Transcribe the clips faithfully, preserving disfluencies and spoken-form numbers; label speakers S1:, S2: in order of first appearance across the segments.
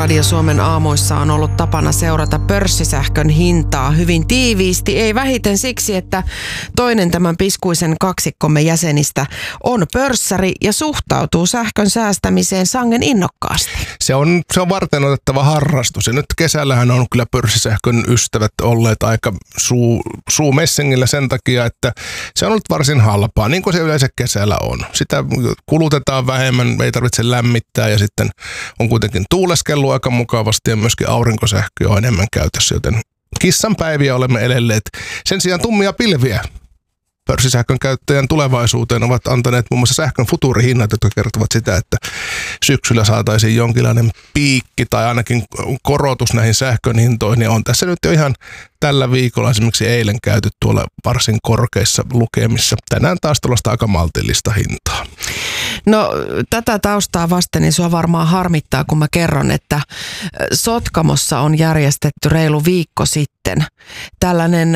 S1: Radio Suomen aamuissa on ollut tapana seurata pörssisähkön hintaa hyvin tiiviisti, ei vähiten siksi, että toinen tämän piskuisen kaksikkomme jäsenistä on pörssäri ja suhtautuu sähkön säästämiseen sangen innokkaasti.
S2: Se on, se on varten otettava harrastus ja nyt kesällähän on kyllä pörssisähkön ystävät olleet aika suu, suumessingillä sen takia, että se on ollut varsin halpaa, niin kuin se yleensä kesällä on. Sitä kulutetaan vähemmän, ei tarvitse lämmittää ja sitten on kuitenkin tuuleskellut aika mukavasti ja myöskin aurinkosähköä on enemmän käytössä, joten kissan päiviä olemme elelleet. Sen sijaan tummia pilviä pörssisähkön käyttäjän tulevaisuuteen ovat antaneet muun muassa sähkön futuurihinnat, jotka kertovat sitä, että syksyllä saataisiin jonkinlainen piikki tai ainakin korotus näihin sähkön hintoihin. Ja on tässä nyt jo ihan tällä viikolla esimerkiksi eilen käyty tuolla varsin korkeissa lukemissa. Tänään taas tuollaista aika maltillista hintaa.
S1: No tätä taustaa vasten niin sua varmaan harmittaa, kun mä kerron, että Sotkamossa on järjestetty reilu viikko sitten tällainen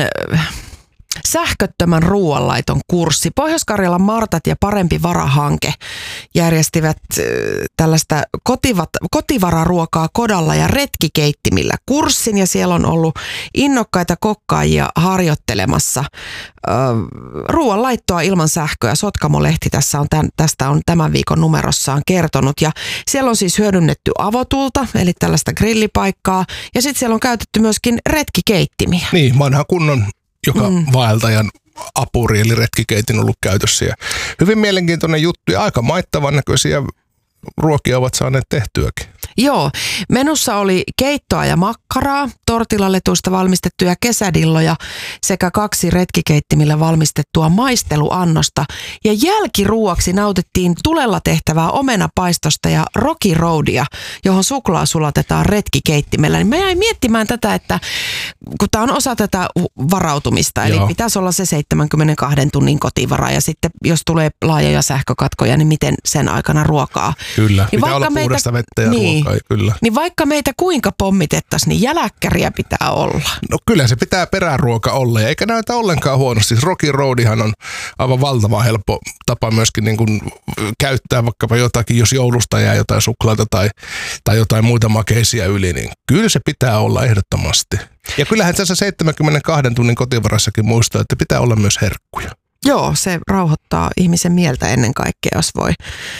S1: sähköttömän ruoanlaiton kurssi. Pohjois-Karjalan Martat ja Parempi Vara-hanke järjestivät äh, tällaista kotivat, kotivararuokaa kodalla ja retkikeittimillä kurssin, ja siellä on ollut innokkaita kokkaajia harjoittelemassa äh, ruoanlaittoa ilman sähköä. Sotkamo-lehti tässä on tämän, tästä on tämän viikon numerossaan kertonut, ja siellä on siis hyödynnetty avotulta, eli tällaista grillipaikkaa, ja sitten siellä on käytetty myöskin retkikeittimiä.
S2: Niin, vanha kunnon joka mm. vaeltajan apuri eli retkikeitin on ollut käytössä. Ja hyvin mielenkiintoinen juttu ja aika maittavan näköisiä ruokia ovat saaneet tehtyäkin. Joo,
S1: menussa oli keittoa ja makkaraa, tortilaletuista valmistettuja kesädilloja sekä kaksi retkikeittimillä valmistettua maisteluannosta. Ja jälkiruuaksi nautittiin tulella tehtävää omenapaistosta ja Rocky Roadia, johon suklaa sulatetaan retkikeittimellä. Niin mä jäin miettimään tätä, että kun tämä on osa tätä varautumista, eli Joo. pitäisi olla se seitsemänkymmentäkaksi tunnin kotivara ja sitten jos tulee laajoja sähkökatkoja, niin miten sen aikana ruokaa.
S2: Kyllä, niin pitää olla meitä, puhdasta vettä ja niin, ruokaa, kyllä.
S1: Niin vaikka meitä kuinka pommitettaisiin, niin jäläkkäriä pitää olla.
S2: No kyllä se pitää peräruoka olla, ja eikä näytä ollenkaan huonosti. Siis Rocky Roadihan on aivan valtavan helppo tapa myöskin niin kuin käyttää vaikkapa jotakin, jos joulusta jää jotain suklaata tai, tai jotain muita makeisia yli, niin kyllä se pitää olla ehdottomasti. Ja kyllähän tässä seitsemänkymmentäkaksi tunnin kotivarassakin muistaa, että pitää olla myös herkkuja.
S1: Joo, se rauhoittaa ihmisen mieltä ennen kaikkea, jos voi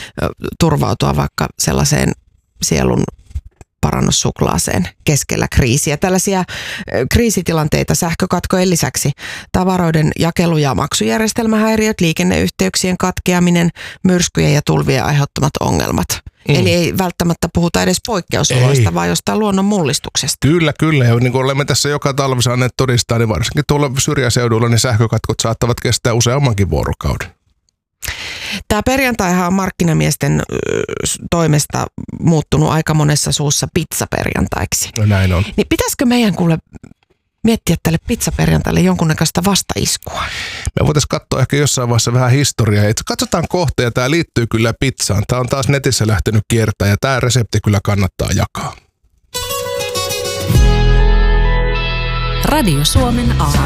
S1: turvautua vaikka sellaiseen sielun parannussuklaaseen keskellä kriisiä. Tällaisia kriisitilanteita sähkökatkojen lisäksi tavaroiden jakelu- ja maksujärjestelmähäiriöt, liikenneyhteyksien katkeaminen, myrskyjen ja tulvien aiheuttamat ongelmat. Mm. Eli ei välttämättä puhuta edes poikkeusoloista, ei. vaan jostain luonnon mullistuksesta.
S2: Kyllä, kyllä. Ja niin kuin olemme tässä joka talvi saaneet todistaa, niin varsinkin tuolla syrjäseudulla niin sähkökatkot saattavat kestää useammankin vuorokauden.
S1: Tämä perjantaihan on markkinamiesten toimesta muuttunut aika monessa suussa pizzaperjantaiksi.
S2: No näin on.
S1: Niin pitäisikö meidän kuule miettiä tälle pizzaperjantaille jonkunnäköistä vastaiskua?
S2: Me voitaisiin katsoa ehkä jossain vaiheessa vähän historiaa. Katsotaan kohta, ja tämä liittyy kyllä pizzaan. Tämä on taas netissä lähtenyt kiertämään, ja tämä resepti kyllä kannattaa jakaa.
S3: Radio Suomen aamu.